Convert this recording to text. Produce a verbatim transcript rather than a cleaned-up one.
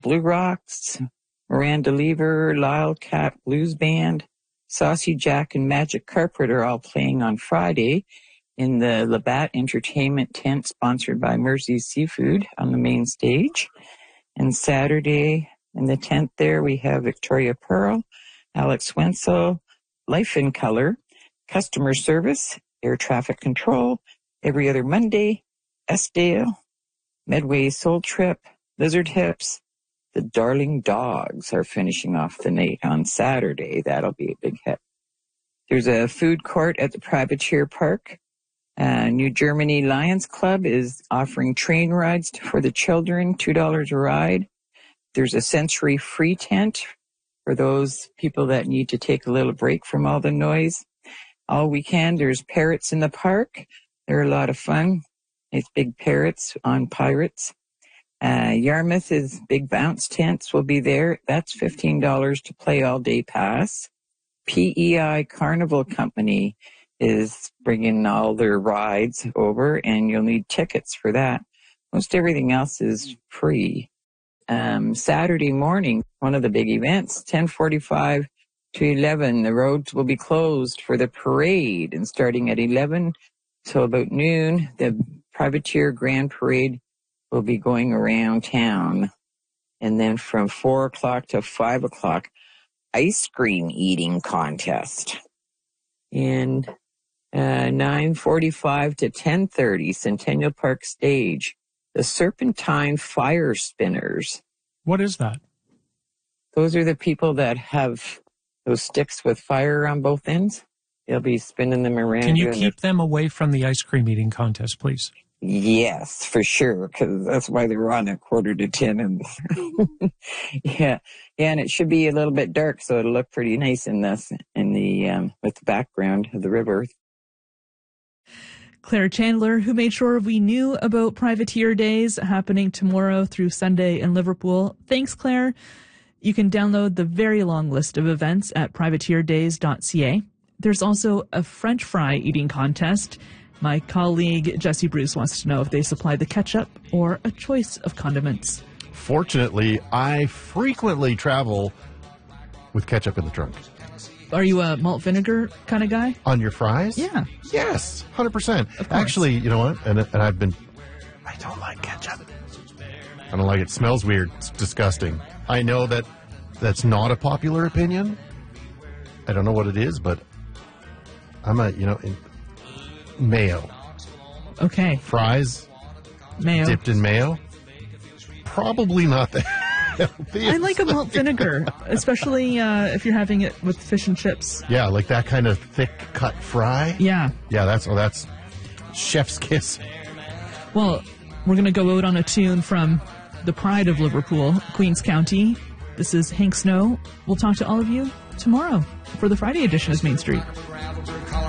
Blue Rocks, Miranda Lever, Lyle Cat Blues Band, Saucy Jack, and Magic Carpet are all playing on Friday in the Labatt Entertainment tent sponsored by Mercy's Seafood on the main stage. And Saturday in the tent there, we have Victoria Pearl, Alex Wenzel, Life in Color, Customer Service, Air Traffic Control, Every Other Monday, Esdale, Medway Soul Trip, Lizard Hips. The Darling Dogs are finishing off the night on Saturday. That'll be a big hit. There's a food court at the Privateer Park. Uh, New Germany Lions Club is offering train rides for the children, two dollars a ride. There's a sensory free tent for those people that need to take a little break from all the noise. All weekend, there's parrots in the park. They're a lot of fun. Nice big parrots on pirates. Uh, Yarmouth is big bounce tents will be there. That's fifteen dollars to play all day pass. P E I Carnival Company is bringing all their rides over, and you'll need tickets for that. Most everything else is free. Um, Saturday morning, one of the big events, ten forty-five to eleven, the roads will be closed for the parade, and starting at eleven till about noon, the Privateer Grand Parade will be going around town. And then from four o'clock to five o'clock, ice cream eating contest. And uh, nine forty-five to ten thirty, Centennial Park Stage, the Serpentine Fire Spinners. What is that? Those are the people that have those sticks with fire on both ends. They'll be spinning them around. Can you keep them away from the ice cream eating contest, please? Yes, for sure, because that's why they're on at quarter to ten. And yeah, yeah, and it should be a little bit dark, so it'll look pretty nice in this in the um, with the background of the river. Claire Chandler, who made sure we knew about Privateer Days happening tomorrow through Sunday in Liverpool. Thanks, Claire. You can download the very long list of events at privateer days dot c a. There's also a French fry eating contest. My colleague Jesse Bruce wants to know if they supply the ketchup or a choice of condiments. Fortunately, I frequently travel with ketchup in the trunk. Are you a malt vinegar kind of guy? On your fries? Yeah. Yes, one hundred percent. Actually, you know what? And, and I've been... I don't like ketchup. I don't like it. It smells weird. It's disgusting. I know that that's not a popular opinion. I don't know what it is, but I'm a, you know... In, mayo. Okay. Fries. Mayo. Dipped in mayo. Probably not that healthy. I like a malt vinegar, especially uh, if you're having it with fish and chips. Yeah, like that kind of thick cut fry. Yeah. Yeah, that's oh, that's chef's kiss. Well, we're going to go out on a tune from the pride of Liverpool, Queens County. This is Hank Snow. We'll talk to all of you tomorrow for the Friday edition of Main Street.